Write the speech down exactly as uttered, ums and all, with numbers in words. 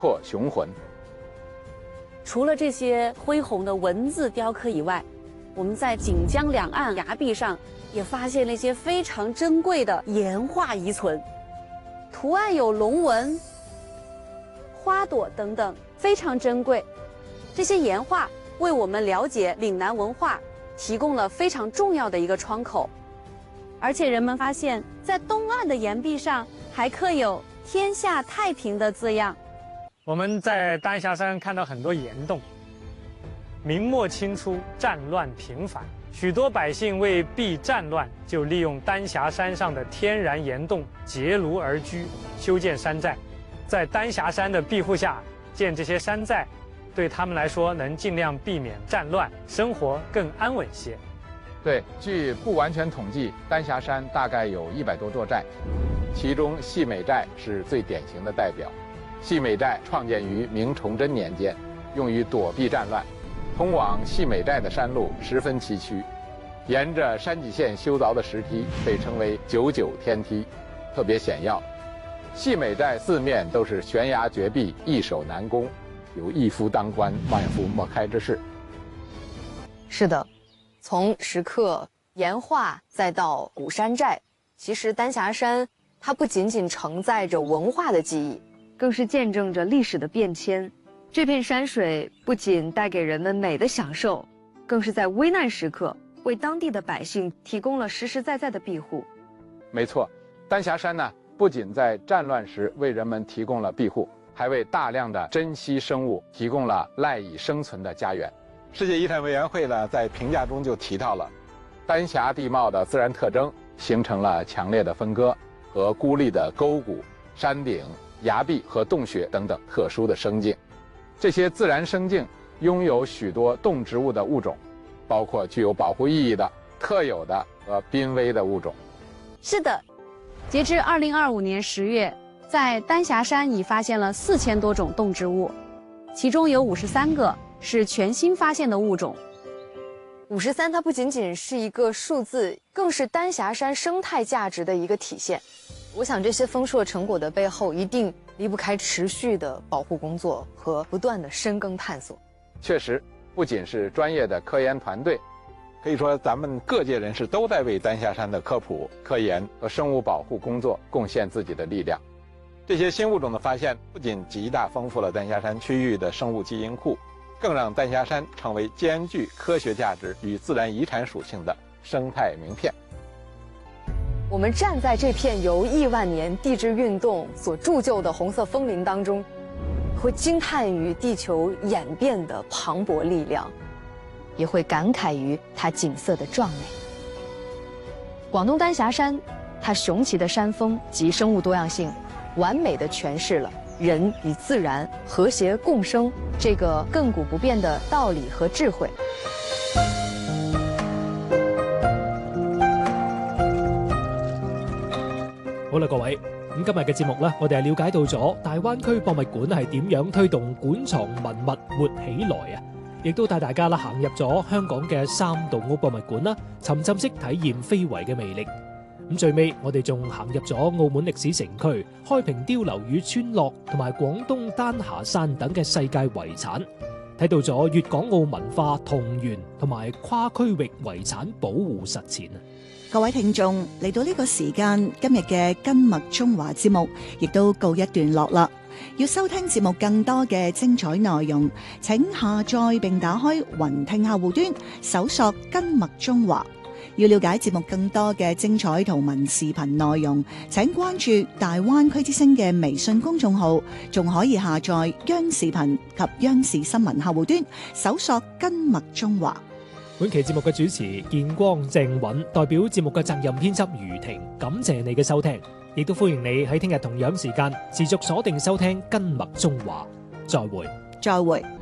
或雄浑。 除了这些恢宏的文字雕刻以外，我们在锦江两岸崖壁上也发现了一些非常珍贵的岩画遗存，图案有龙纹、花朵等等，非常珍贵。这些岩画为我们了解岭南文化提供了非常重要的一个窗口。而且人们发现，在东岸的岩壁上还刻有“天下太平”的字样。 我们在丹霞山看到很多岩洞，明末清初战乱频繁，许多百姓为避战乱，就利用丹霞山上的天然岩洞结庐而居，修建山寨。在丹霞山的庇护下建这些山寨，对他们来说能尽量避免战乱，生活更安稳些。 对，据不完全统计，丹霞山大概有一百多座寨，其中细美寨是最典型的代表。细美寨创建于明崇祯年间，用于躲避战乱。通往细美寨的山路十分崎岖，沿着山脊线修凿的石梯被称为九九天梯，特别险要。细美寨四面都是悬崖绝壁，易守难攻，有一夫当关，万夫莫开之势。 是的，从石刻、岩画再到古山寨，其实丹霞山它不仅仅承载着文化的记忆，更是见证着历史的变迁。这片山水不仅带给人们美的享受，更是在危难时刻为当地的百姓提供了实实在在的庇护。 没错，丹霞山呢，不仅在战乱时为人们提供了庇护，还为大量的珍稀生物提供了赖以生存的家园。世界遗产委员会呢，在评价中就提到了，丹霞地貌的自然特征形成了强烈的分割和孤立的沟谷、山顶、崖壁和洞穴等等特殊的生境。这些自然生境拥有许多动植物的物种，包括具有保护意义的、特有的和濒危的物种。 是的，截至二零二五年十月，在丹霞山已发现了四千多种动植物，其中有五十三个是全新发现的物种。 五十三，它不仅仅是一个数字，更是丹霞山生态价值的一个体现。我想，这些丰硕成果的背后，一定离不开持续的保护工作和不断的深耕探索。 确实，不仅是专业的科研团队，可以说咱们各界人士都在为丹霞山的科普、科研和生物保护工作贡献自己的力量。这些新物种的发现，不仅极大丰富了丹霞山区域的生物基因库，更让丹霞山成为兼具科学价值与自然遗产属性的生态名片。 我们站在这片由亿万年地质运动所铸就的红色枫林当中，会惊叹于地球演变的磅礴力量，也会感慨于它景色的壮美。广东丹霞山，它雄奇的山峰及生物多样性，完美地诠释了人与自然和谐共生这个亘古不变的道理和智慧。 好啦，各位，咁今日嘅節目呢，我哋係了解到咗大灣區博物館係點樣推動館藏文物活起來啊！亦都帶大家啦行入咗香港嘅三道屋博物館啦，沉浸式體驗非遺嘅魅力。咁最尾，我哋仲行入咗澳門歷史城區、開平碉樓與村落同埋廣東丹霞山等嘅世界遺產，睇到咗粵港澳文化同源同埋跨區域遺產保護實踐啊！ 各位聽眾，嚟到呢個時間，今日嘅根脈中華節目亦都告一段落啦。要收聽節目更多嘅精彩內容，請下載並打開雲聽客戶端，搜索根脈中華。要了解節目更多嘅精彩圖文視頻內容，請關注大灣區之聲嘅微信公眾號，仲可以下載央視頻及央視新聞客戶端，搜索根脈中華。 本期節目嘅主持建光鄭允代表節目嘅責任編輯余婷，感謝你嘅收聽，亦都歡迎你喺聽日同樣時間持續鎖定收聽根脈中華。再會， 再會。